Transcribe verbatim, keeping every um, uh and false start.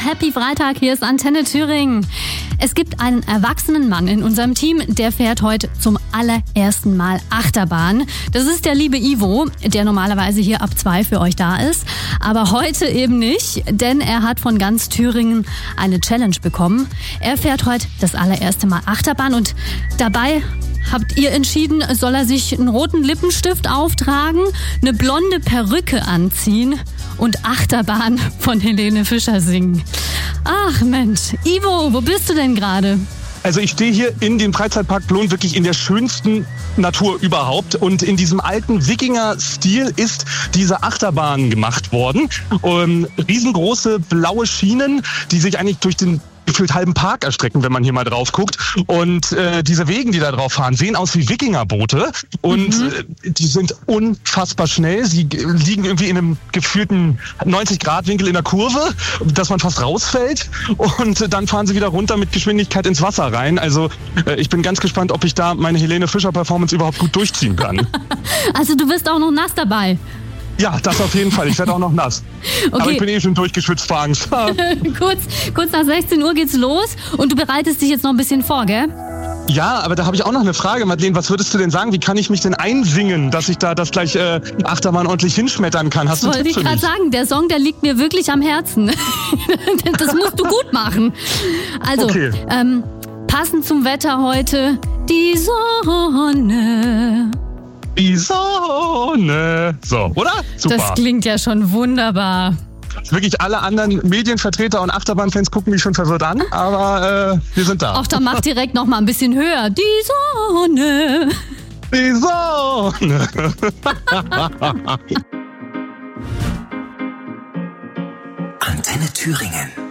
Happy Freitag, hier ist Antenne Thüringen. Es gibt einen erwachsenen Mann in unserem Team, der fährt heute zum allerersten Mal Achterbahn. Das ist der liebe Ivo, der normalerweise hier ab zwei für euch da ist. Aber heute eben nicht, denn er hat von ganz Thüringen eine Challenge bekommen. Er fährt heute das allererste Mal Achterbahn und dabei habt ihr entschieden, soll er sich einen roten Lippenstift auftragen, eine blonde Perücke anziehen und Achterbahn von Helene Fischer singen. Ach Mensch, Ivo, wo bist du denn gerade? Also ich stehe hier in dem Freizeitpark Plon wirklich in der schönsten Natur überhaupt. Und in diesem alten Wikinger-Stil ist diese Achterbahn gemacht worden. Um, riesengroße blaue Schienen, die sich eigentlich durch den gefühlt halben Park erstrecken, wenn man hier mal drauf guckt. Und äh, diese Wegen, die da drauf fahren, sehen aus wie Wikingerboote. Und mhm. äh, die sind unfassbar schnell. Sie g- liegen irgendwie in einem gefühlten neunzig Grad Winkel in der Kurve, dass man fast rausfällt. Und äh, dann fahren sie wieder runter mit Geschwindigkeit ins Wasser rein. Also äh, ich bin ganz gespannt, ob ich da meine Helene Fischer Performance überhaupt gut durchziehen kann. Also du bist auch noch nass dabei. Ja, das auf jeden Fall. Ich werde auch noch nass. Okay. Aber ich bin eh schon durchgeschwitzt vor Angst. kurz, kurz nach sechzehn Uhr geht's los und du bereitest dich jetzt noch ein bisschen vor, gell? Ja, aber da habe ich auch noch eine Frage, Madeleine. Was würdest du denn sagen? Wie kann ich mich denn einsingen, dass ich da das gleich äh, Achterbahn ordentlich hinschmettern kann? Hast du Wollte einen ich Tipp für gerade mich? sagen, der Song, der liegt mir wirklich am Herzen. Das musst du gut machen. Also, okay. ähm, passend zum Wetter heute, die Sonne. Die Sonne. So, oder? Super. Das klingt ja schon wunderbar. Wirklich alle anderen Medienvertreter und Achterbahnfans gucken mich schon verwirrt an, aber äh, wir sind da. Auch dann mach direkt noch mal ein bisschen höher. Die Sonne. Die Sonne. Antenne Thüringen.